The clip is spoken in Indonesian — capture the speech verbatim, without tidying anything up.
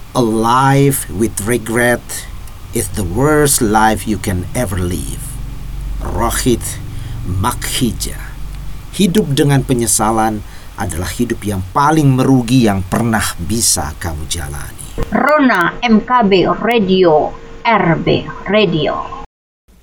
A life with regret is the worst life you can ever live. Rohit Makhija. Hidup dengan penyesalan adalah hidup yang paling merugi yang pernah bisa kamu jalani. Rona M K B Radio, R B Radio.